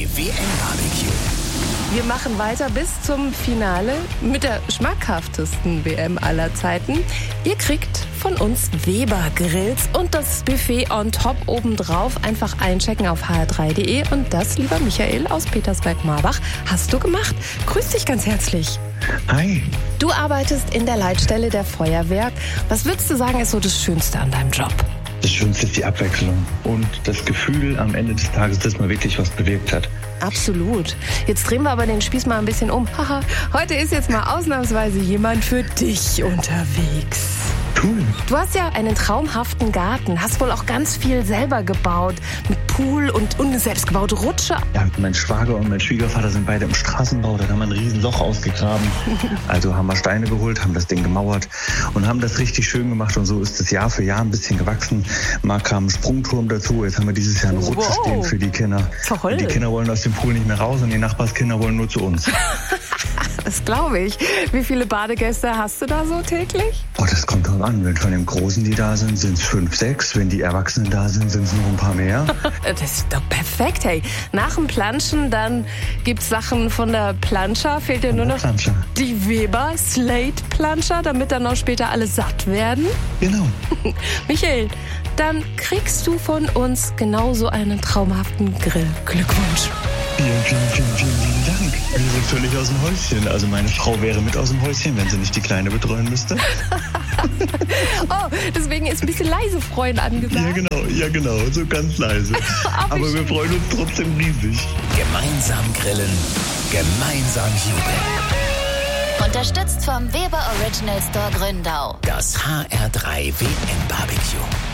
WM-Barbecue. Wir machen weiter bis zum Finale mit der schmackhaftesten WM aller Zeiten. Ihr kriegt von uns Weber-Grills und das Buffet on top obendrauf. Einfach einchecken auf hr3.de. Und das, lieber Michael aus Petersberg-Marbach, hast du gemacht. Grüß dich ganz herzlich. Hi. Du arbeitest in der Leitstelle der Feuerwehr. Was würdest du sagen, ist so das Schönste an deinem Job? Das Schönste ist die Abwechslung und das Gefühl am Ende des Tages, dass man wirklich was bewirkt hat. Absolut. Jetzt drehen wir aber den Spieß mal ein bisschen um. Haha, heute ist jetzt mal ausnahmsweise jemand für dich unterwegs. Cool. Du hast ja einen traumhaften Garten, hast wohl auch ganz viel selber gebaut. Mit Pool und eine selbstgebaute Rutsche. Ja, mein Schwager und mein Schwiegervater sind beide im Straßenbau. Da haben wir ein Riesenloch ausgegraben. Also haben wir Steine geholt, haben das Ding gemauert und haben das richtig schön gemacht. Und so ist es Jahr für Jahr ein bisschen gewachsen. Mal kam ein Sprungturm dazu. Jetzt haben wir dieses Jahr eine Rutsche stehen für die Kinder. Toll. Und die Kinder wollen aus dem Pool nicht mehr raus und die Nachbarskinder wollen nur zu uns. Das glaube ich. Wie viele Badegäste hast du da so täglich? Oh, das kommt drauf an. Wenn von den Großen, die da sind, sind es 5, 6. Wenn die Erwachsenen da sind, sind es noch ein paar mehr. Das ist doch perfekt, hey. Nach dem Planschen, dann gibt's Sachen von der Planscher. Fehlt dir nur noch die Weber Slate Planscher, damit dann auch später alle satt werden. Genau. Michael, dann kriegst du von uns genauso einen traumhaften Grill. Glückwunsch. Vielen Dank. Wir sind völlig aus dem Häuschen. Also meine Frau wäre mit aus dem Häuschen, wenn sie nicht die Kleine betreuen müsste. Oh, deswegen ist ein bisschen leise Freuen angesagt. Ja genau, so ganz leise. Aber wir freuen uns trotzdem riesig. Gemeinsam grillen, gemeinsam jubeln. Unterstützt vom Weber Original Store Gründau. Das HR3 WM-Barbecue.